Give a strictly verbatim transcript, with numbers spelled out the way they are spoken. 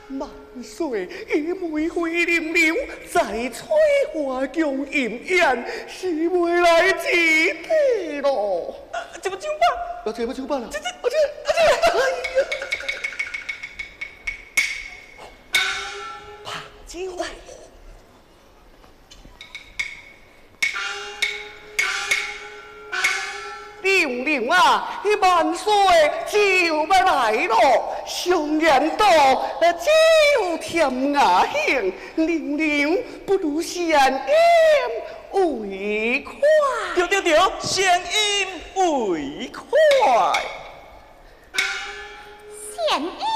万岁，玫瑰灵流，在翠花宫饮宴，是未来之地咯。 这不怎么办？ 要这不怎么办了？ 这这我这我这，哎呀！怕机会。玲玲啊，万岁就要来咯！上言道，酒甜雅兴，玲玲不如先饮为快。 对对对，先饮为快。 先饮。